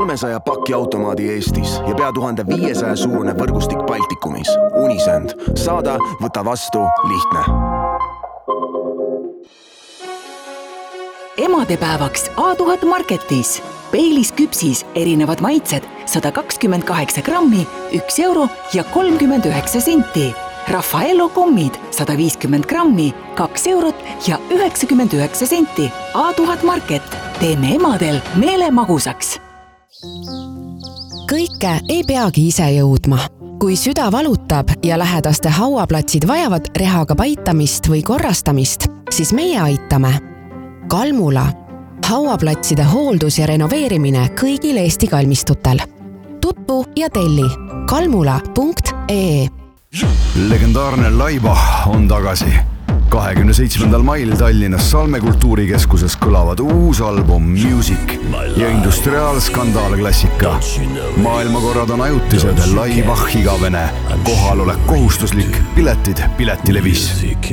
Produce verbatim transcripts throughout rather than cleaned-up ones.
kolmesaja paki automaadi Eestis ja pea tuhande viiesaja suurune võrgustik Baltikumis. Unisend. Saada, võta vastu, lihtne. Emadepäevaks A tuhat Marketis. Peilis küpsis erinevad maitsed sada kakskümmend kaheksa grammi, üks euro ja kolmkümmend üheksa senti. Raffaello kommid sada viiskümmend grammi, kaks eurot ja üheksakümmend üheksa senti. A tuhat Market. Teeme emadel meele magusaks. Kõike ei peagi ise jõudma. Kui süda valutab ja lähedaste hauaplatsid vajavad rehaga paitamist või korrastamist, siis meie aitame. Kalmula. Hauaplatside hooldus ja renoveerimine kõigil Eesti kalmistutel. Tutvu ja telli kalmula punkt ee. Legendaarne Laiba on tagasi. kahekümne seitsmendal mail Tallinnas Salme kultuurikeskuses kõlavad uus album Music ja industriaalskandaal klassika. Maailmakorrad on ajutised, Laiba igavene, kohal olek kohustuslik, piletid Piletilevis.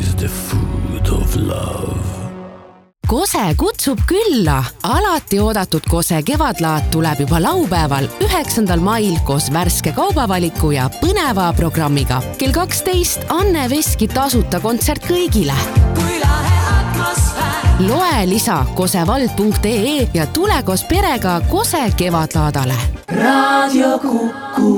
Kose kutsub külla. Alati oodatud Kose kevadlaat tuleb juba laupäeval üheksandal mail koos värske kaubavaliku ja põneva programmiga. Kell kaksteist Anne Veski tasuta kontsert kõigile. Loe lisa kosevald punkt ee ja tule koos perega Kose kevadlaadale. Radio Kuku.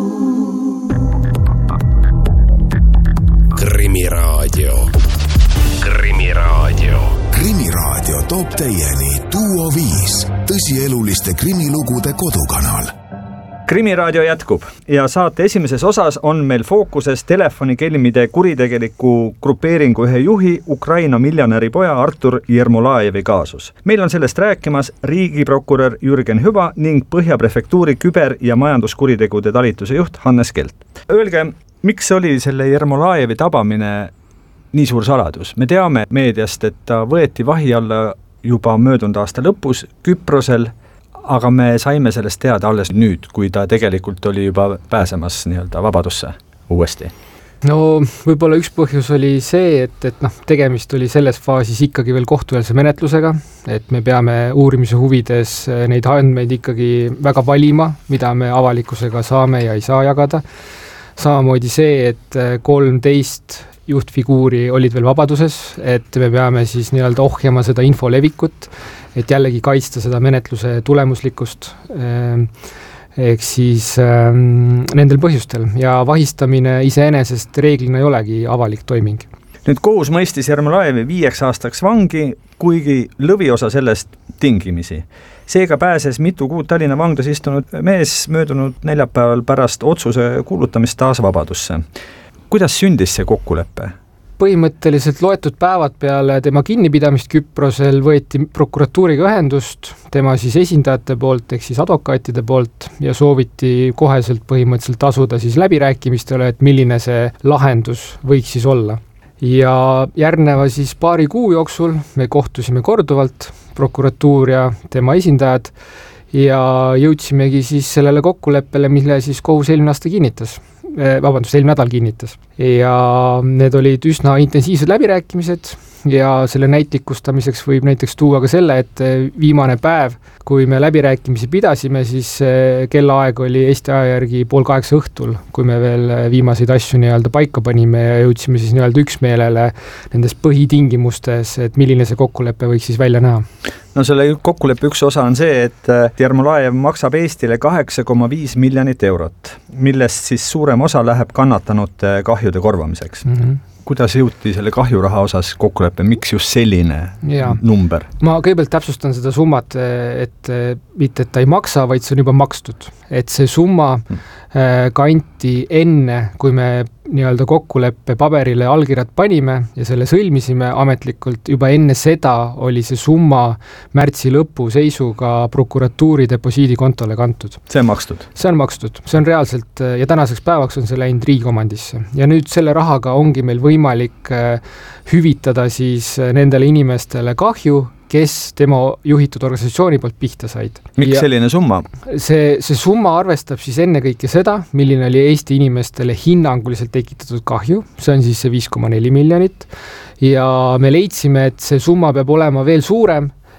Krimiraadio. Krimiraadio. Krimiraadio toob teieni Duo viis, tõsieluliste krimilugude kodukanal. Krimiraadio jätkub ja saate esimeses osas on meil fookuses telefonikelmide kuritegeliku grupeeringu ühe juhi Ukraina miljonäri poja Artur Jermolajevi kaasus. Meil on sellest rääkimas riigiprokurör Jürgen Hüva ning Põhja prefektuuri küber- ja majanduskuritegude talituse juht Hannes Kelt. Öelge, miks oli selle Jermolajevi tabamine nii suur saladus? Me teame meediast, et ta võeti vahi alla juba möödunud aasta lõpus Küprosel, aga me saime sellest teada alles nüüd, kui ta tegelikult oli juba pääsemas nii-öelda vabadusse uuesti. No võib-olla üks põhjus oli see, et, et noh, tegemist oli selles faasis ikkagi veel kohtueelse menetlusega, et me peame uurimise huvides neid andmeid ikkagi väga valima, mida me avalikkusega saame ja ei saa jagada. Samamoodi see, et kolmteist juhtfiguuri olid veel vabaduses, et me peame siis nii-öelda ohjama seda info levikut, et jällegi kaitsta seda menetluse tulemuslikkust, ehk siis ähm, nendel põhjustel. Ja vahistamine iseenesest reeglina ei olegi avalik toiming. Nüüd kohus mõistis Jermolajevi viieks aastaks vangi, kuigi lõviosa sellest tingimisi. Seega pääses mitu kuud Tallinna vanglas istunud mees möödunud neljapäeval pärast otsuse kuulutamist taas vabadusse. Kuidas sündis see kokkulepe? Põhimõtteliselt loetud päevad peale tema kinnipidamist Küprosel võeti prokuratuuriga ühendust, tema siis esindajate poolt ehk siis advokaatide poolt ja sooviti koheselt põhimõtteliselt asuda siis läbirääkimistele, et milline see lahendus võiks siis olla. Ja järgneva siis paari kuu jooksul me kohtusime korduvalt, prokuratuur ja tema esindajad, ja jõudsimegi siis sellele kokkuleppele, mille siis kohus eelmine aasta kinnitas. Vabandust, eelmine nädal kinnitas. Ja need olid üsna intensiivsed läbirääkimised ja selle näitlikustamiseks võib näiteks tuua ka selle, et viimane päev, kui me läbirääkimisi pidasime, siis kellaaeg oli Eesti aja järgi pool kaheksa õhtul, kui me veel viimaseid asju nii-öelda paika panime ja jõudsime siis nii-öelda üksmeelele nendes põhitingimustes, et milline see kokkulepe võiks siis välja näha. No selle kokkuleppe üks osa on see, et Jermolajev maksab Eestile kaheksa koma viis miljonit eurot, millest siis suurem osa läheb kannatanute kahjude korvamiseks. Mm-hmm. Kuidas jõuti selle kahjuraha osas kokkuleppe, miks just selline ja. number? Ma kõigepealt täpsustan seda summat, et mitte, et ta ei maksa, vaid see on juba makstud. Et see summa kanti enne, kui me nii-öelda kokkuleppe paberile allkirjad panime ja selle sõlmisime ametlikult, juba enne seda oli see summa märtsi lõpu seisuga prokuratuuri deposiidikontole kantud. See on makstud? See on makstud. See on reaalselt ja tänaseks päevaks on see läinud riigiomandisse. Ja nüüd selle rahaga ongi meil võimalik hüvitada siis nendele inimestele kahju, kes tema juhitud organisatsiooni poolt pihta said. Miks ja selline summa? See, see summa arvestab siis enne kõike seda, milline oli Eesti inimestele hinnanguliselt tekitatud kahju. See on siis see viis koma neli miljonit. Ja me leidsime, et see summa peab olema veel suurem,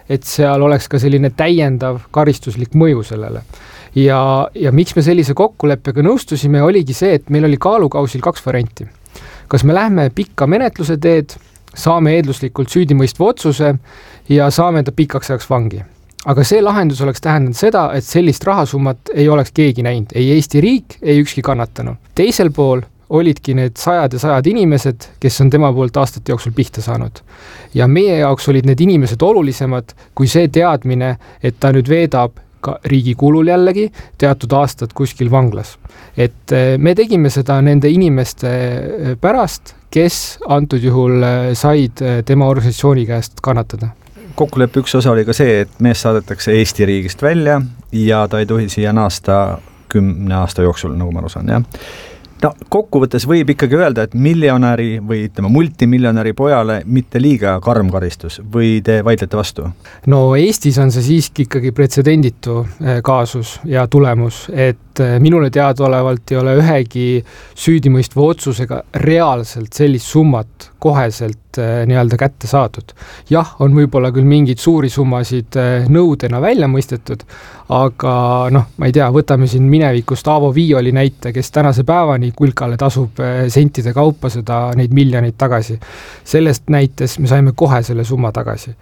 et seal oleks ka selline täiendav karistuslik mõju sellele. Ja, ja miks me sellise kokkuleppega nõustusime, oligi see, et meil oli kaalukausil kaks varianti. Kas me lähme pikka menetluse teed, saame eedluslikult süüdimõistva otsuse ja saame ta pikaks ajaks vangi. Aga see lahendus oleks tähendanud seda, et sellist rahasummat ei oleks keegi näinud, ei Eesti riik, ei ükski kannatanu. Teisel pool olidki need sajad ja sajad inimesed, kes on tema poolt aastate jooksul pihta saanud. Ja meie jaoks olid need inimesed olulisemad kui see teadmine, et ta nüüd veedab ka riigi kulul jällegi teatud aastad kuskil vanglas. Et me tegime seda nende inimeste pärast, kes antud juhul said tema organisatsiooni käest kannatada. Kokkuleppe üks osa oli ka see, et mees saadetakse Eesti riigist välja ja ta ei tohi siia naasta kümne aasta jooksul, nagu ma aru saan, jah. No, kokkuvõttes võib ikkagi öelda, et miljonäri või ütleme multimiljonäri pojale mitte liiga karm karistus või te vaidlete vastu? No Eestis on see siiski ikkagi pretsedenditu kaasus ja tulemus, et minule teadaolevalt ei ole ühegi süüdimõistva otsusega reaalselt sellist summat koheselt nii-öelda kätte saadud. Jah, on võib-olla küll mingid suuri summasid nõudena välja mõistetud, aga noh, ma ei tea, võtame siin minevikust Aavo Viioli näite, kes tänase päevani kulkale tasub sentide kaupa seda neid miljoneid tagasi. Sellest näites me saime kohe selle summa tagasi.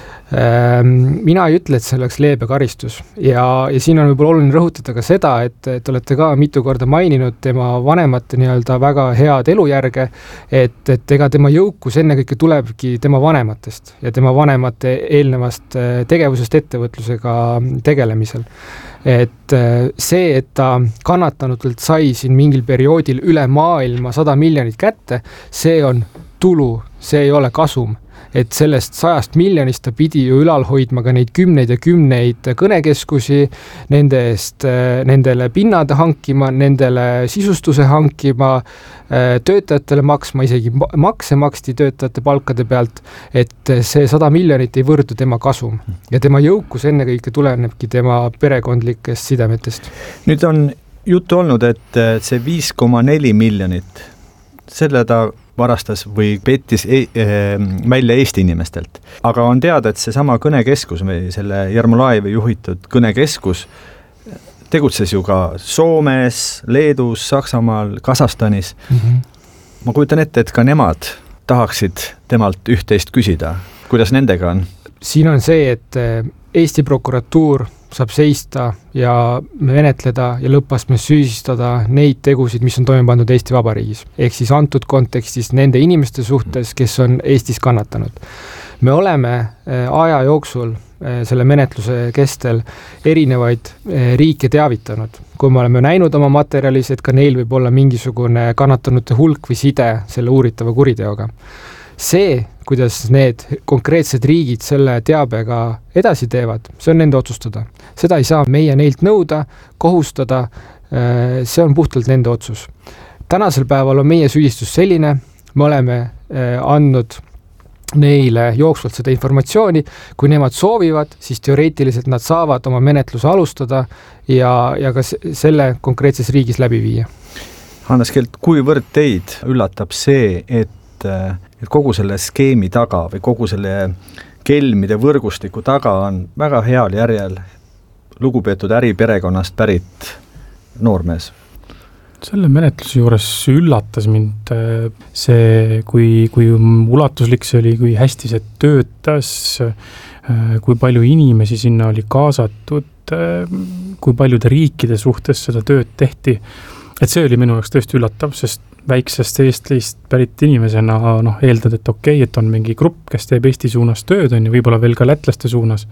Mina ei ütle, et see oleks leebe karistus ja, ja siin on võib-olla oluline rõhutada ka seda, et, et olete ka mitu korda maininud tema vanemate nii-öelda väga head elujärge, et, et ega tema jõukus ennekõike tulebki tema vanematest ja tema vanemate eelnevast tegevusest ettevõtlusega tegelemisel. Et see, et ta kannatanutelt sai siin mingil perioodil üle maailma sada miljonit kätte, see on tulu, see ei ole kasum. Et sellest sajast miljonist ta pidi ju ülal hoidma ka neid kümneid ja kümneid kõnekeskusi, nende eest, nendele pinnade hankima, nendele sisustuse hankima, töötajatele maksma, isegi makse maksti töötajate palkade pealt, et see sada miljonit ei võrdu tema kasum ja tema jõukus ennekõike tulenebki tema perekondlikest sidemetest. Nüüd on juttu olnud, et see viis koma neli miljonit, selle ta varastas või pettis e- e- välja Eesti inimestelt. Aga on teada, et see sama kõnekeskus, selle Jermolajevi juhitud kõnekeskus, tegutses ju ka Soomes, Leedus, Saksamaal, Kasahstanis. Mm-hmm. Ma kujutan ette, et ka nemad tahaksid temalt üht-teist küsida. Kuidas nendega on? Siin on see, et Eesti prokuratuur saab seista ja menetleda ja lõppastmes süüsistada neid tegusid, mis on toime pandud Eesti Vabariigis. Ehk siis antud kontekstis nende inimeste suhtes, kes on Eestis kannatanud. Me oleme aja jooksul selle menetluse kestel erinevaid riike teavitanud. Kui me oleme näinud oma materjalis, et ka neil võib olla mingisugune kannatanute hulk või side selle uuritava kuriteoga. See, kuidas need konkreetsed riigid selle teabega edasi teevad, see on nende otsustada. Seda ei saa meie neilt nõuda, kohustada, see on puhtalt nende otsus. Tänasel päeval on meie süüdistus selline, me oleme andnud neile jooksvalt seda informatsiooni, kui nemad soovivad, siis teoreetiliselt nad saavad oma menetluse alustada ja, ja ka selle konkreetses riigis läbi viia. Hannes Kelt, kuivõrd teid üllatab see, et et kogu selle skeemi taga või kogu selle kelmide võrgustiku taga on väga heal järjel lugupeetud äriperekonnast pärit noormees? Selle menetluse juures üllatas mind see, kui, kui ulatuslik see oli, kui hästi see töötas, kui palju inimesi sinna oli kaasatud, kui paljude riikide suhtes seda tööd tehti. Et see oli minu jaoks tõesti üllatav, sest väiksest eestlist pärit inimesena noh, eeldad, et okei, okay, et on mingi grupp, kes teeb Eesti suunas tööd, on ja võib-olla veel ka lätlaste suunas.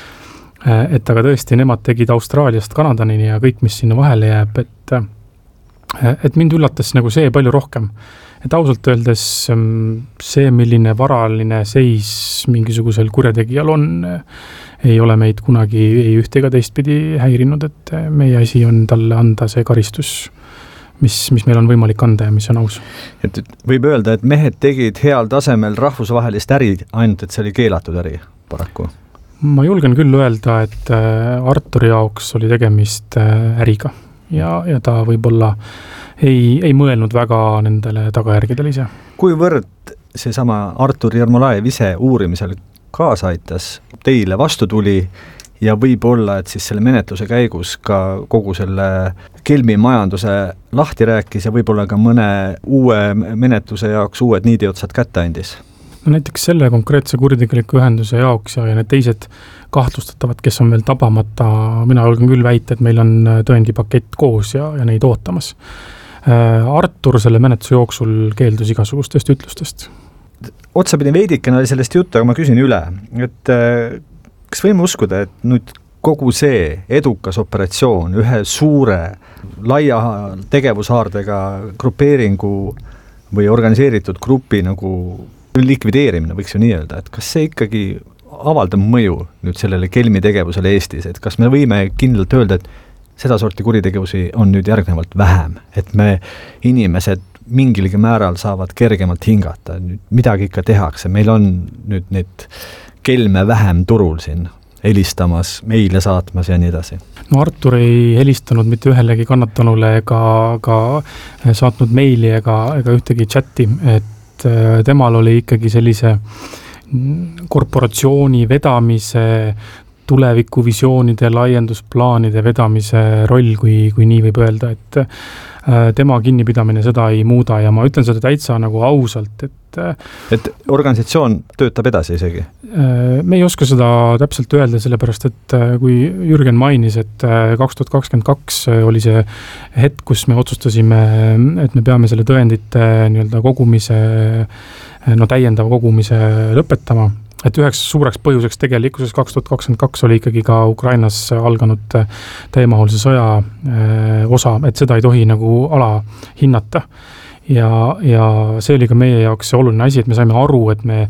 Et aga tõesti, nemad tegid Austraaliast Kanadanini ja kõik, mis sinna vahele jääb, et, et mind üllatas nagu see palju rohkem. Et ausalt öeldes see, milline varaline seis mingisugusel kurjategijal on, ei ole meid kunagi ei ühte ega teistpidi häirinud, et meie asi on talle anda see karistus, mis, mis meil on võimalik anda ja mis on aus. Et võib öelda, et mehed tegid heal tasemel rahvusvahelist äri, ainult et see oli keelatud äri paraku. Ma julgen küll öelda, et Arturi jaoks oli tegemist äriga ja, ja ta võib-olla ei, ei mõelnud väga nendele tagajärgedele ise. Kuivõrd see sama Artur Jermolajev ise uurimisel kaasa aitas, teile vastu tuli ja võib-olla, et siis selle menetluse käigus ka kogu selle Kelmi majanduse lahti rääkis ja võib-olla ka mõne uue menetluse jaoks uued niidiotsad kätte andis? No näiteks selle konkreetse kuritegeliku ühenduse jaoks ja, ja need teised kahtlustatavad, kes on veel tabamata, mina julgen küll väita, et meil on tõendipakett koos ja, ja neid ootamas. Artur selle menetluse jooksul keeldus igasugustest ütlustest. Otsapidi veidikene oli sellest juttu, aga ma küsin üle, et kas võime uskuda, et nüüd kogu see edukas operatsioon ühe suure, laia tegevushaardega grupeeringu või organiseeritud grupi nagu likvideerimine, võiks ju nii öelda, et kas see ikkagi avaldab mõju nüüd sellele Kelmi tegevusele Eestis, et kas me võime kindlalt öelda, et seda sorti kuritegevusi on nüüd järgnevalt vähem, et me inimesed mingilgi määral saavad kergemalt hingata, nüüd midagi ikka tehakse, meil on nüüd neid kelme vähem turul siin helistamas, meile saatmas ja nii edasi. No Artur ei helistanud mitte ühelegi kannatanule ega, ega saatnud meili ega, ega ühtegi chatti, et temal oli ikkagi sellise korporatsiooni vedamise, tulevikuvisioonide, laiendusplaanide vedamise roll, kui, kui nii võib öelda, et tema kinnipidamine seda ei muuda ja ma ütlen seda täitsa nagu ausalt, et et organisatsioon töötab edasi isegi? Me ei oska seda täpselt öelda, sellepärast, et kui Jürgen mainis, et kaks tuhat kakskümmend kaks oli see hetk, kus me otsustasime, et me peame selle tõendite nii-öelda kogumise, no täiendava kogumise lõpetama, et üheks suureks põhjuseks tegelikkuses kaks tuhat kakskümmend kaks oli ikkagi ka Ukrainas alganud täiemahulise sõja osa, et seda ei tohi nagu ala hinnata. Ja, ja see oli ka meie jaoks see oluline asi, et me saime aru, et me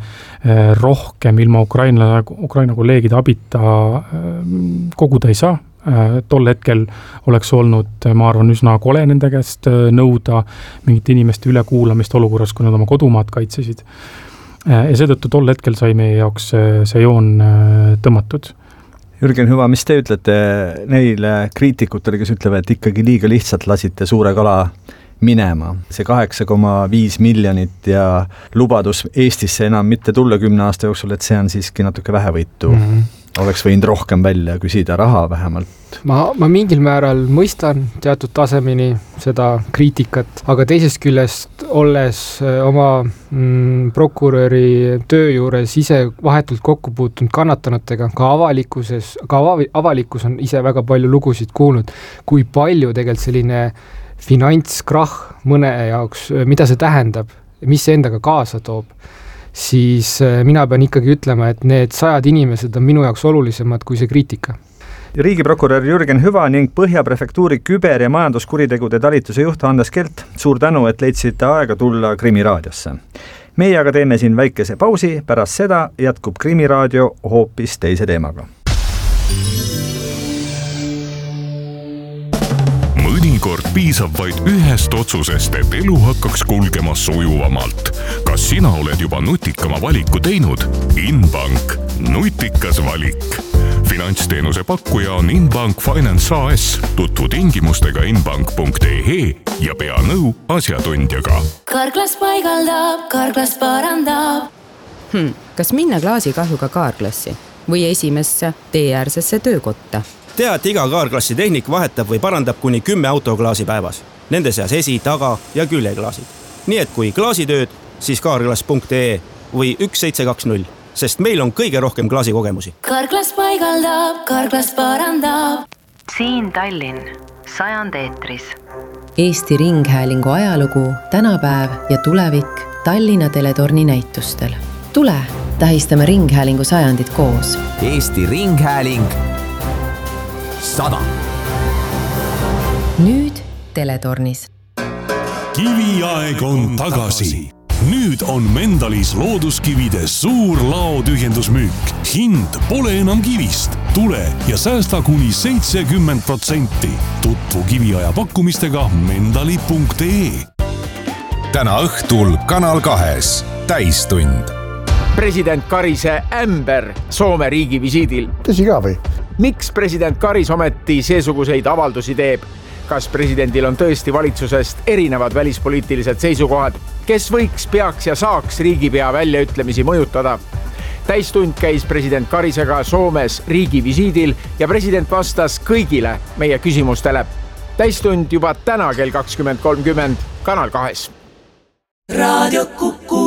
rohkem ilma Ukraina, Ukraina kolleegide abita koguda ei saa. Tol hetkel oleks olnud, ma arvan, üsna kole nende käest nõuda mingite inimeste ülekuulamist olukorras, kui nad oma kodumaad kaitsesid. Ja seetõttu tol hetkel sai meie jaoks see joon tõmmatud. Jürgen Hüva, mis te ütlete neile kriitikutele, kes ütlevad, et ikkagi liiga lihtsalt lasite suure kala minema? See kaheksa koma viis miljonit ja lubadus Eestisse enam mitte tulla kümne aasta jooksul, et see on siiski natuke vähevõitu. Mm-hmm. Oleks võinud rohkem välja küsida raha vähemalt. Ma, ma mingil määral mõistan teatud tasemeni seda kriitikat, aga teisest küljest olles oma mm, prokuröri töö juures ise vahetult kokku puutunud kannatanutega, ka avalikkuses, ka avalikkus on ise väga palju lugusid kuulnud, kui palju tegelikult selline finantskrah mõne jaoks, mida see tähendab, mis see endaga kaasa toob, siis mina pean ikkagi ütlema, et need sajad inimesed on minu jaoks olulisemad kui see kriitika. Riigiprokurör Jürgen Hüva ning Põhja prefektuuri küber- ja majanduskuritegude talituse juht Hannes Kelt, suur tänu, et leidsite aega tulla Krimi raadiosse. Meie aga teeme siin väikese pausi, pärast seda jätkub Krimi raadio hoopis teise teemaga. Mõnikord piisab vaid ühest otsusest, et elu hakkaks kulgema sujuvamalt. Kas sina oled juba nutikama valiku teinud? Inbank. Nutikas valik. Finantsteenuse pakkuja on Inbank Finance A S. Tutvu tingimustega inbank punkt e e ja pea nõu asjatundjaga. Karklas paigaldab, Karklas parandab. Hmm, kas minna klaasikahjuga kaarklassi või esimesse teeäärsesse töökotta? Tea, et iga kaarklassi tehnik vahetab või parandab kuni kümme autoklaasi päevas. Nende seas esi, taga ja küljeklaasid. Nii et kui klaasitööd, siis kaarklas punkt e e või üks seitse kaks null, sest meil on kõige rohkem klaasikogemusi. Karklas paigaldab, Karklas parandab. Siin Tallinn, sajand eetris. Eesti Ringhäälingu ajalugu, tänapäev ja tulevik Tallinna teletorni näitustel. Tule, tähistame Ringhäälingu sajandit koos. Eesti Ringhääling sada. Nüüd teletornis. Kiviaeg on tagasi. Nüüd on Mendalis looduskivide suur laotühjendusmüük. Hind pole enam kivist. Tule ja säästa kuni seitsekümmend protsenti. Tutvu kiviaja pakkumistega mendali punkt e e. Täna õhtul Kanal kahes täistund. President Karise ämber Soome riigi visiidil. Tõsi ka või? Miks president Karis ometi seesuguseid avaldusi teeb? Kas presidendil on tõesti valitsusest erinevad välispoliitilised seisukohad? Kes võiks, peaks ja saaks riigipea väljaütlemisi mõjutada? täistund käis president Karisega Soomes riigivisiidil ja president vastas kõigile meie küsimustele. Täistund juba täna kell kakskümmend kolmkümmend Kanal kahes. Raadio Kuku.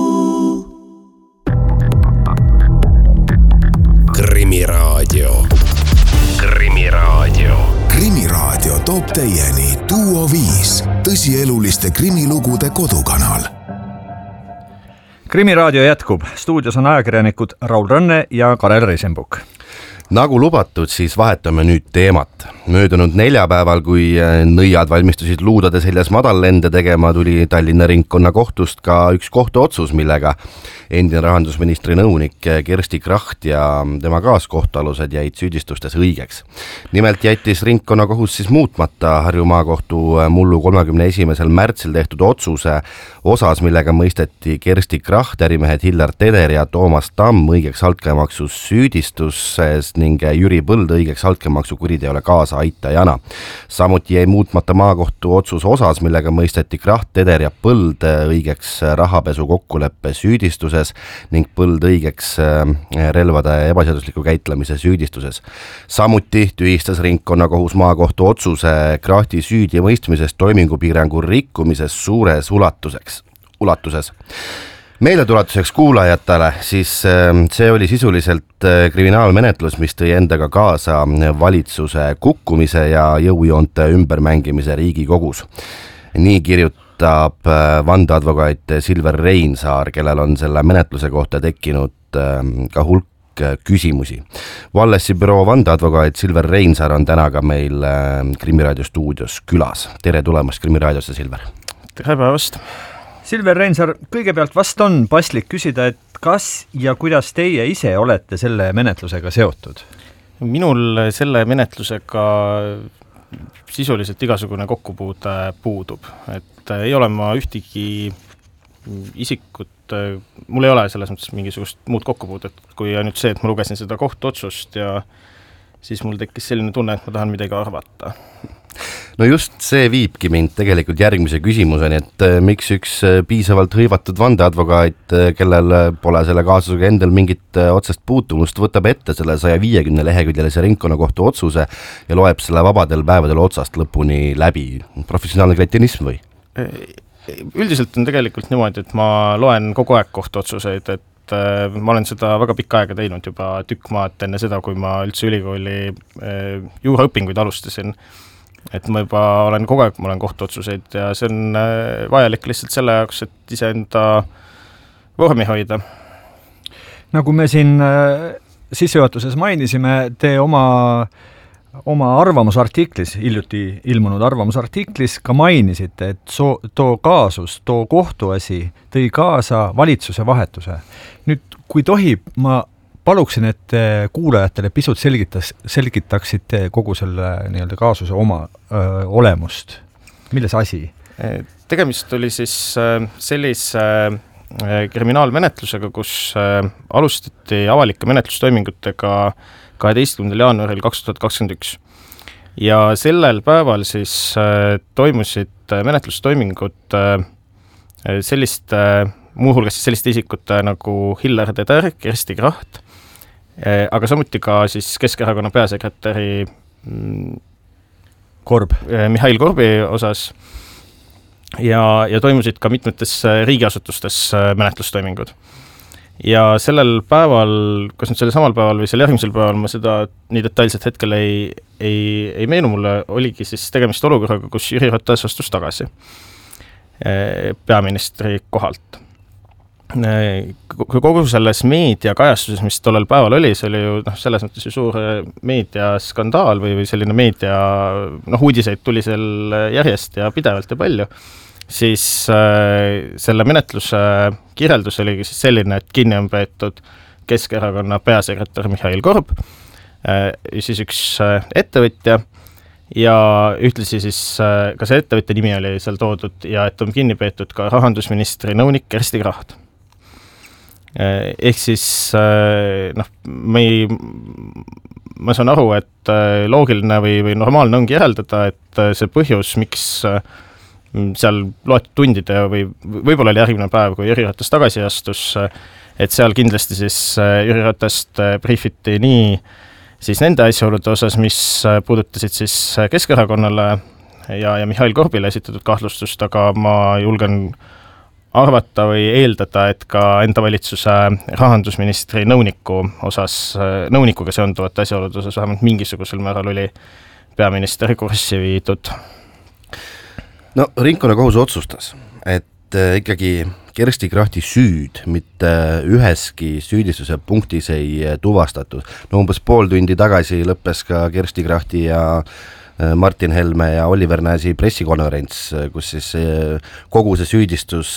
Krimiraadio. Krimiraadio. Krimiraadio toob teieni Duo viis, tõsieluliste krimilugude kodukanal. Krimiraadio jätkub. Stuudios on ajakirjanikud Raul Rõnne ja Karel Reisenbuk. Nagu lubatud, siis vahetame nüüd teemat. Möödunud neljapäeval, kui nõiad valmistusid luudade seljas madallende tegema, tuli Tallinna ringkonna kohtust ka üks kohtuotsus, millega endine rahandusministri nõunik Kersti Kracht ja tema kaaskohtualused jäid süüdistustes õigeks. Nimelt jättis ringkonna kohus siis muutmata Harju Maakohtu mullu kolmekümne esimesel märtsil tehtud otsuse osas, millega mõisteti Kersti Kracht, ärimehed Hillar Teder ja Toomas Tamm õigeks altkäemaksu süüdistuses ning Jüri Põld õigeks altkäemaksu kuriteole kaasa aitajana. Samuti jäi muutmata maakohtu otsus osas, millega mõisteti Kracht, Teder ja Põld õigeks rahapesu kokkuleppe süüdistuses ning Põld õigeks relvade ebaseadusliku käitlemise süüdistuses. Samuti tühistas ringkonnakohus maakohtu otsuse Krahti süüdi mõistmisest toimingupiirangu rikkumises suures ulatuseks, ulatuses. Meeldetuletuseks kuulajatele, siis see oli sisuliselt kriminaalmenetlus, mis tõi endaga kaasa valitsuse kukkumise ja jõujoonte ümbermängimise Riigikogus. Nii kirjutab vandeadvokaat Silver Reinsaar, kellel on selle menetluse kohta tekkinud ka hulk küsimusi. Vallessi büroo vandeadvokaat Silver Reinsaar on täna ka meil Krimiraadio stuudios külas. Tere tulemast Krimiraadiosse, Silver! Tere päevast! Silver Reinsaar, kõigepealt vast on paslik küsida, et kas ja kuidas teie ise olete selle menetlusega seotud? Minul selle menetlusega sisuliselt igasugune kokkupuude puudub. Et ei ole ma ühtegi isikut, mul ei ole selles mõttes mingisugust muud kokkupuudet, kui ainult see, et ma lugesin seda kohtuotsust ja siis mul tekkis selline tunne, et ma tahan midagi arvata. No just see viibki mind tegelikult järgmise küsimuseni, et miks üks piisavalt hõivatud vandeadvokaat, kellel pole selle kaasusega endal mingit otsest puutumust, võtab ette selle saja viiekümne leheküljelise ringkonnakohtu otsuse ja loeb selle vabadel päevadel otsast lõpuni läbi. Professionaalne kretinism või? Üldiselt on tegelikult niimoodi, et ma loen kogu aeg kohtuotsuseid, et ma olen seda väga pikka aega teinud juba tükk maad enne seda, kui ma üldse ülikooli juuraõpinguid alustasin. Et ma juba olen kogu aeg, ma olen kohtuotsuseid ja see on vajalik lihtsalt selle jaoks, et iseenda vormi hoida. Nagu me siin sissejuhatuses mainisime, te oma, oma arvamusartiklis, hiljuti ilmunud arvamusartiklis ka mainisite, et so, too kaasus, too kohtuasi tõi kaasa valitsuse vahetuse. Nüüd, kui tohib, ma paluksin, et kuulajatele pisut selgitas, selgitaksite kogu selle nii-öelda kaasuse oma öö, olemust. Milles asi? Tegemist oli siis sellise kriminaalmenetlusega, kus alustati avalike menetlustoimingutega kaheteistkümnendal jaanuaril kaks tuhat kakskümmend üks. Ja sellel päeval siis toimusid menetlustoimingud selliste, muuhulgas selliste isikute nagu Hillar Teder, Kersti Kracht, aga samuti ka siis Keskerakonna peasekretäri Korb. Mihhail Korbi osas ja, ja toimusid ka mitmetes riigiasutustes menetlustoimingud. Ja sellel päeval, kas nüüd sellel samal päeval või selle järgmisel päeval, ma seda nii detailselt hetkel ei, ei, ei meenu mulle, oligi siis tegemist olukorraga, kus Jüri Ratas astus tagasi peaministri kohalt. Kogu selles meediakajastuses, mis tollel päeval oli, see oli ju noh, selles mõttes ju suur meediaskandaal või, või selline meedia, noh, uudiseid tuli seal järjest ja pidevalt ja palju, siis äh, selle menetluse kirjeldus oligi siis selline, et kinni on peetud Keskerakonna peasekretär Mihhail Korb, äh, siis üks äh, ettevõtja ja ühtlasi siis äh, ka see ettevõtja nimi oli seal toodud ja et on kinni peetud ka rahandusministri nõunik Kersti Kracht. Ehk siis noh, ma, ei, ma saan aru, et loogiline või, või normaalne ongi järeldada, et see põhjus, miks seal loetud tundide või võib-olla oli järgmine päev, kui Jüri Ratas tagasi astus, et seal kindlasti siis Jüri Ratast briifiti nii siis nende asjaolude osas, mis puudutasid siis Keskerakonnale ja, ja Mihhail Korbile esitatud kahtlustust, aga ma julgen arvata või eeldada, et ka enda valitsuse rahandusministri nõuniku osas, nõunikuga seonduvate asjaolude osas vähemalt mingisugusel määral oli peaministeri kurssi viidud. No ringkonnakohus otsustas, et ikkagi Kersti Krachti süüd mitte üheski süüdistuse punktis ei tuvastatud. No umbes pool tundi tagasi lõppes ka Kersti Krachti ja Martin Helme ja Oliver Nääsi pressikonverents, kus siis kogu see süüdistus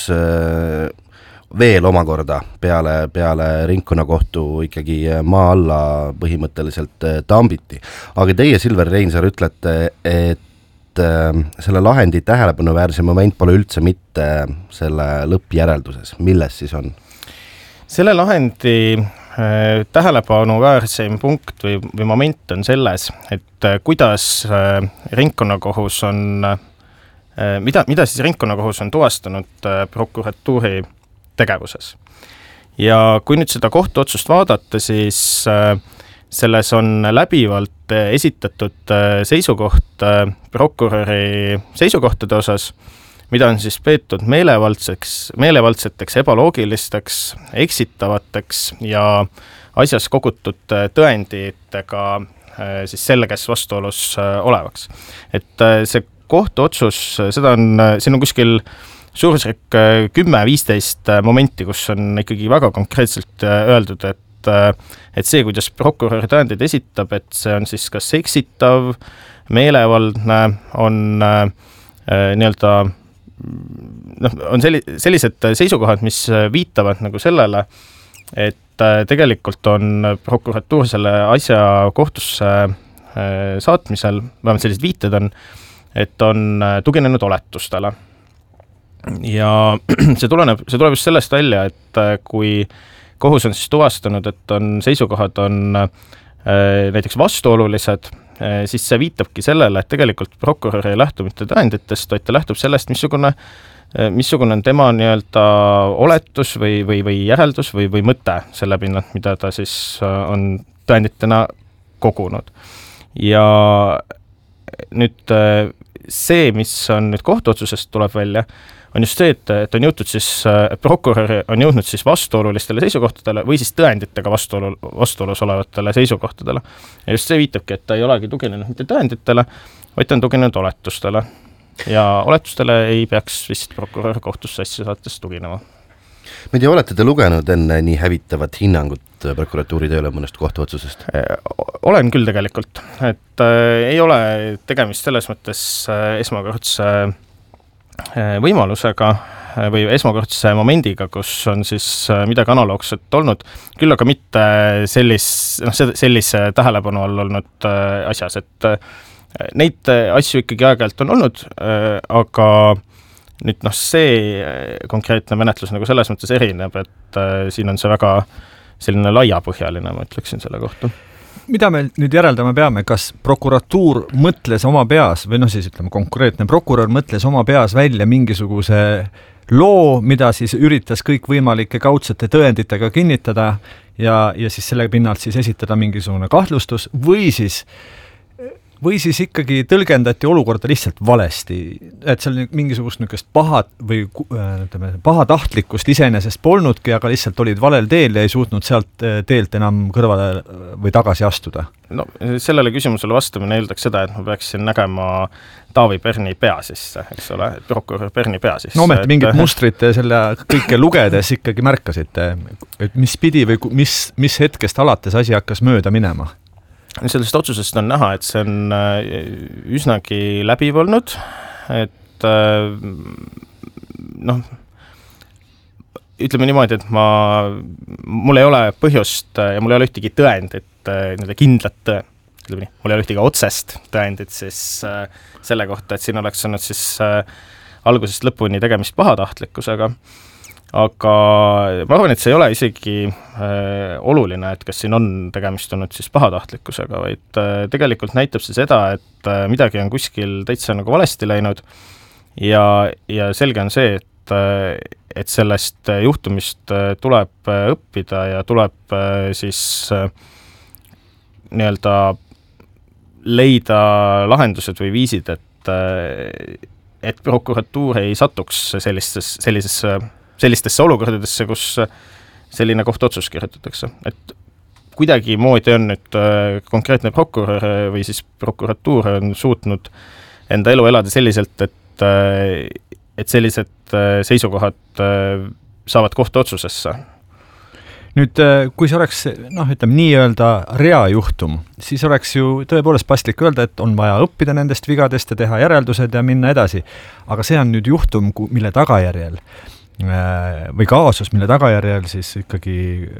veel omakorda peale, peale ringkonnakohtu ikkagi maa alla põhimõtteliselt tambiti. Aga teie, Silver Reinsaar, ütlete, et selle lahendi tähelepanuväärse moment pole üldse mitte selle lõppjärelduses. Milles siis on? Selle lahendi tähelepanuväärseim punkt või, või moment on selles, et kuidas ringkonnakohus on, mida, mida siis ringkonnakohus on tuvastanud prokuratuuri tegevuses. Ja kui nüüd seda kohtuotsust vaadata, siis selles on läbivalt esitatud seisukoht prokuröri seisukohtade osas, mida on siis peetud meelevaldseks, meelevaldseteks, ebaloogilisteks, eksitavateks ja asjas kogutud tõenditega siis selges vastuolus olevaks. Et see kohtuotsus, seda on, siin on kuskil suurusjärk kümme viisteist momenti, kus on ikkagi väga konkreetselt öeldud, et, et see, kuidas prokurör tõendid esitab, et see on siis kas eksitav, meelevaldne, on nii-öelda noh, on sellised seisukohad, mis viitavad nagu sellele, et tegelikult on prokuratuur selle asja kohtusse saatmisel, vähemalt sellised viited on, et on tuginenud oletustele. Ja see tuleneb, see tuleb just sellest välja, et kui kohus on siis tuvastanud, et on seisukohad on näiteks vastuolulised, siis see viitabki sellele, et tegelikult prokurör ei lähtu mitte tõenditest, vaid ta lähtub sellest, missugune, missugune on tema nii-öelda oletus või, või, või järeldus või, või mõte selle pinnalt, mida ta siis on tõenditena kogunud. Ja nüüd see, mis on nüüd kohtuotsusest tuleb välja, on just see, et, et on jõutud siis, prokurör on jõudnud siis vastuolulistele seisukohtadele või siis tõenditega vastuolu, vastuolus olevatele seisukohtadele. Ja just see viitabki, et ta ei olegi tuginenud mitte tõenditele, vaid ta on tuginenud oletustele. Ja oletustele ei peaks vist prokurör kohtusse asja saates tuginema. Ma ei tea, olete te lugenud enne nii hävitavat hinnangut prokuratuuri tööle mõnest kohtuotsusest? Olen küll tegelikult, et äh, ei ole tegemist selles mõttes äh, esmakordse võimalusega või esmakordse momendiga, kus on siis midagi analoogset olnud, küll aga mitte sellis, noh, sellise tähelepanu all olnud asjas, et neid asju ikkagi aeg-ajalt on olnud, aga nüüd noh, see konkreetne menetlus nagu selles mõttes erineb, et siin on see väga selline laiapõhjaline, ma ütleksin selle kohta. Mida me nüüd järeldama peame, kas prokuratuur mõtles oma peas, või noh siis ütleme konkreetne prokurör mõtles oma peas välja mingisuguse loo, mida siis üritas kõik võimalike kaudsete tõenditega kinnitada ja, ja siis selle pinnalt siis esitada mingisugune kahtlustus või siis või siis ikkagi tõlgendati olukorda lihtsalt valesti, et seal mingisugust niisugust paha või ütleme, pahatahtlikkust iseenesest polnudki, aga lihtsalt olid valel teel ja ei suutnud sealt teelt enam kõrvale või tagasi astuda? No sellele küsimusele vastamine eeldaks seda, et ma peaksin nägema Taavi Perni pea sisse, eks ole, prokurör Perni pea sisse. No ometi et... mingid mustrid selle kõike lugedes ikkagi märkasite, et mis pidi või mis, mis hetkest alates asi hakkas mööda minema? Sellest otsusest on näha, et see on üsnagi läbiv olnud, et noh, ütleme niimoodi, et ma, mul ei ole põhjust ja mul ei ole ühtegi tõendit, nii-öelda kindlat, ütleme nii, mul ei ole ühtegi otsest tõendit siis selle kohta, et siin oleks olnud siis algusest lõpuni tegemist pahatahtlikkusega. Aga ma arvan, et see ei ole isegi äh, oluline, et kas siin on tegemist olnud siis pahatahtlikkusega, vaid äh, tegelikult näitab see seda, et äh, midagi on kuskil täitsa nagu valesti läinud ja, ja selge on see, et et, et sellest juhtumist tuleb õppida ja tuleb siis nii-öelda leida lahendused või viisid, et, et prokuratuur ei satuks sellistes, sellisesse, sellistesse olukordadesse, kus selline kohtuotsus kirjutatakse. Et kuidagi moodi on nüüd konkreetne prokurör või siis prokuratuur on suutnud enda elu elada selliselt, et, et sellised seisukohad saavad kohtuotsusesse. Nüüd, kui see oleks, noh, ütleme nii-öelda reajuhtum, siis oleks ju tõepoolest paslik öelda, et on vaja õppida nendest vigadest ja teha järeldused ja minna edasi. Aga see on nüüd juhtum, mille tagajärjel või kaasus, mille tagajärjel siis ikkagi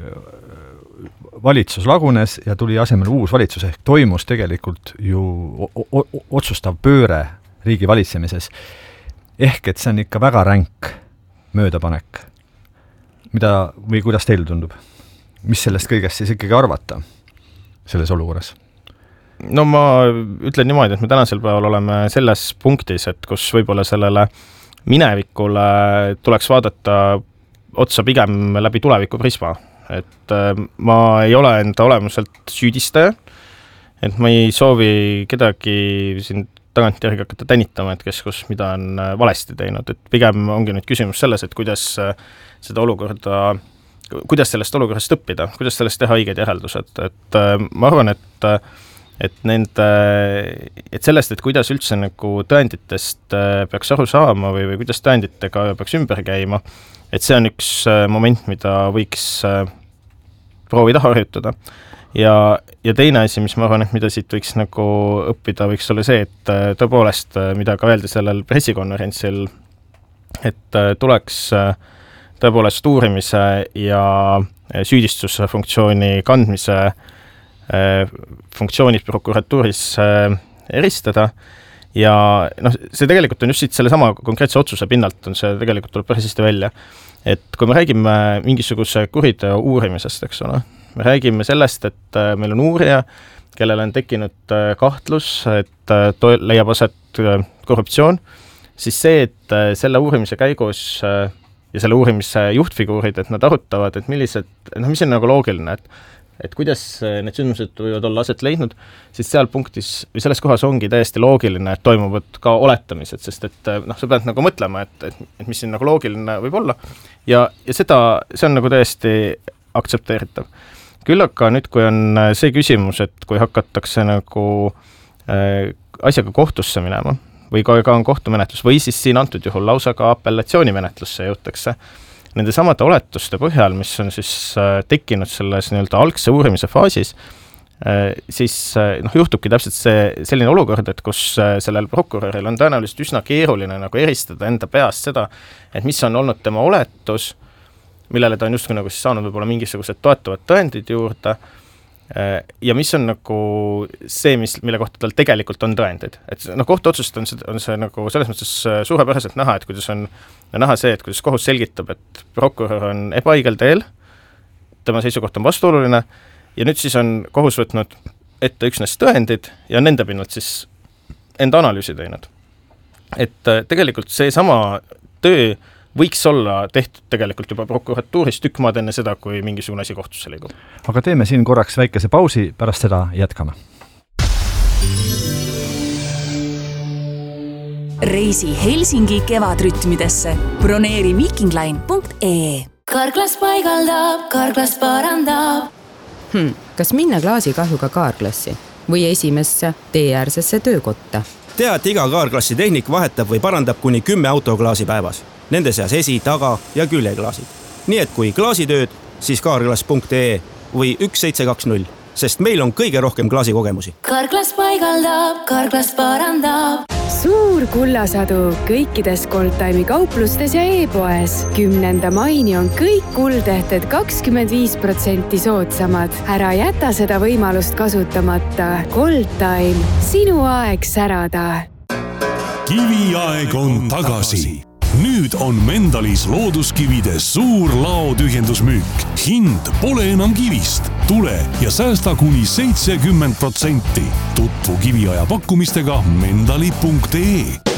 valitsus lagunes ja tuli asemel uus valitsus, ehk toimus tegelikult ju otsustav pööre riigi valitsemises. Ehk et see on ikka väga ränk möödapanek. Mida, või kuidas teile tundub? Mis sellest kõigest siis ikkagi arvata selles olukorras? No ma ütlen niimoodi, et me tänasel päeval oleme selles punktis, et kus võib-olla sellele minevikule tuleks vaadata otsa pigem läbi tuleviku prisma. Et ma ei ole enda olemuselt süüdistaja, et ma ei soovi kedagi siin tagantjärgi hakata tänitama, et kes kus mida on valesti teinud. Et pigem ongi nüüd küsimus selles, et kuidas seda olukorda, kuidas sellest olukorrast õppida, kuidas sellest teha õiged järeldused. Et ma arvan, et, et, nende, et sellest, et kuidas üldse nagu tõenditest peaks aru saama või, või kuidas tõenditega peaks ümber käima, et see on üks moment, mida võiks proovida harjutada. Ja, ja teine asi, mis ma arvan, et mida siit võiks nagu õppida, võiks olla see, et tõepoolest, mida ka öeldi sellel pressikonverentsil, et tuleks tõepoolest uurimise ja süüdistuse funktsiooni kandmise funktsioonid prokuratuuris eristada ja noh, see tegelikult on just siit selle sama konkreetse otsuse pinnalt on see tegelikult tuleb päris hästi välja, et kui me räägime mingisuguse kuriteo uurimisest, eks ole, me räägime sellest, et meil on uurija, kellel on tekkinud kahtlus, et to- leiab aset korruptsioon, siis see, et selle uurimise käigus ja selle uurimise juhtfiguurid, et nad arutavad, et millised, noh, mis on nagu loogiline, et, et kuidas need sündmused võivad olla aset leidnud, siis seal punktis või selles kohas ongi täiesti loogiline, et toimuvad ka oletamised, sest et noh, sa pead nagu mõtlema, et, et, et mis siin nagu loogiline võib olla ja, ja seda, see on nagu täiesti aktsepteeritav. Küll aga nüüd, kui on see küsimus, et kui hakatakse nagu äh, asjaga kohtusse minema, või ka on kohtumenetlus, või siis siin antud juhul lausa ka apellatsioonimenetlusse jõutakse. Nende samade oletuste põhjal, mis on siis tekkinud selles nii-öelda algse uurimise faasis, siis noh, juhtubki täpselt see, selline olukord, et kus sellel prokuröril on tõenäoliselt üsna keeruline nagu eristada enda peast seda, et mis on olnud tema oletus, millele ta on just nagu siis saanud võib-olla mingisugused toetuvad tõendid juurde, ja mis on nagu see, mis, mille kohta tal tegelikult on tõendid. Et no, kohtuotsust on see, on see nagu selles mõttes suurepäraselt näha, et kuidas on näha see, et kuidas kohus selgitab, et prokurör on ebaõigel teel, tema seisukoht on vastuoluline ja nüüd siis on kohus võtnud ette üksnes tõendid ja nende pinnalt siis enda analüüsi teinud. Et tegelikult see sama töö võiks olla tehtud tegelikult juba prokuratuuris tükk maad enne seda, kui mingisugune asi kohtusse liigub. Aga teeme siin korraks väikese pausi, pärast seda jätkame. Reisi Helsingi kevadrütmidesse. Broneeri viikingline punkt ee. Karklas paigaldab, Karklas parandab. Hmm, kas minna klaasikahjuga kaarklassi või esimesse teeäärsesse töökotta? Tea, et iga kaarklassi tehnik vahetab või parandab kuni kümme autoklaasi päevas. Nende seas esi, taga ja küljeklaasid. Nii et kui klaasitööd, siis kaarklas punkt ee või üks seitse kaks null, sest meil on kõige rohkem klaasikogemusi. Karklas paigaldab, Karklas parandab. Suur kullasadu kõikides Goldtime'i kauplustes ja e-poes. Kümnenda maini on kõik kuldehted kakskümmend viis protsenti soodsamad. Ära jäta seda võimalust kasutamata. Goldtime, sinu aeg särada. Kiviaeg on tagasi. Nüüd on Mendalis looduskivide suur laotühjendusmüük. Hind pole enam kivist. Tule ja säästa kuni seitsekümmend protsenti. Tutvu kiviaja pakkumistega mendali punkt ee.